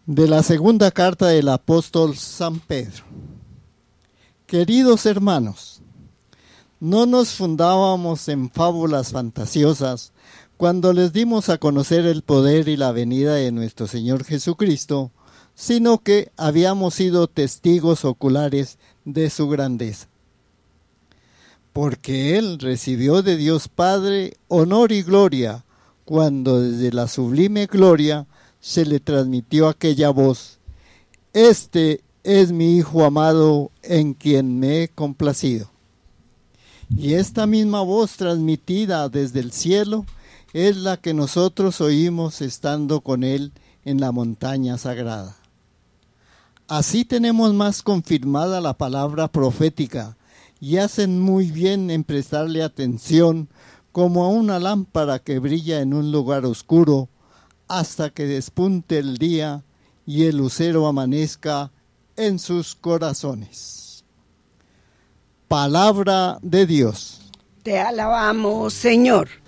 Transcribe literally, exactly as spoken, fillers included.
De la segunda carta del apóstol San Pedro. Queridos hermanos, no nos fundábamos en fábulas fantasiosas cuando les dimos a conocer el poder y la venida de nuestro Señor Jesucristo, sino que habíamos sido testigos oculares de su grandeza. Porque Él recibió de Dios Padre honor y gloria, cuando desde la sublime gloria se le transmitió aquella voz: Este es mi Hijo amado en quien me he complacido. Y esta misma voz transmitida desde el cielo es la que nosotros oímos estando con Él en la montaña sagrada. Así tenemos más confirmada la palabra profética, y hacen muy bien en prestarle atención como a una lámpara que brilla en un lugar oscuro, hasta que despunte el día y el lucero amanezca en sus corazones. Palabra de Dios. Te alabamos, Señor.